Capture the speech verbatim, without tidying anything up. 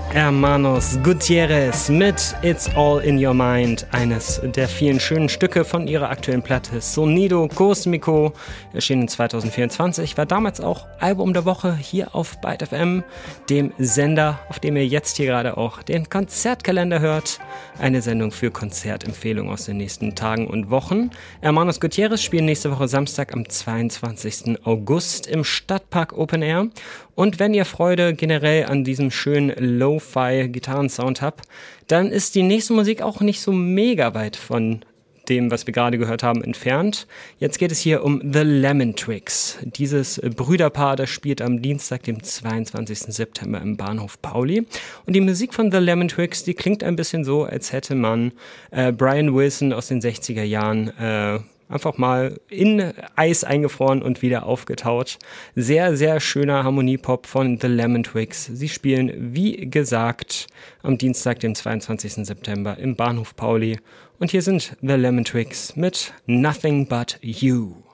Hermanos Gutierrez mit It's All in Your Mind, eines der vielen schönen Stücke von ihrer aktuellen Platte Sonido Cósmico, erschienen zwanzig vierundzwanzig, war damals auch Album der Woche hier auf Byte F M, dem Sender, auf dem ihr jetzt hier gerade auch den Konzertkalender hört. Eine Sendung für Konzertempfehlungen aus den nächsten Tagen und Wochen. Hermanos Gutierrez spielen nächste Woche Samstag am zweiundzwanzigsten August im Stadtpark Open Air. Und wenn ihr Freude generell an diesem schönen Lo-Fi-Gitarrensound habt, dann ist die nächste Musik auch nicht so mega weit von dem, was wir gerade gehört haben, entfernt. Jetzt geht es hier um The Lemon Twigs. Dieses Brüderpaar, das spielt am Dienstag, dem zweiundzwanzigsten September im Bahnhof Pauli. Und die Musik von The Lemon Twigs, die klingt ein bisschen so, als hätte man äh, Brian Wilson aus den sechziger Jahren äh, einfach mal in Eis eingefroren und wieder aufgetaut. Sehr, sehr schöner Harmoniepop von The Lemon Twigs. Sie spielen, wie gesagt, am Dienstag, dem zweiundzwanzigsten September im Bahnhof Pauli. Und hier sind The Lemon Twigs mit Nothing But You.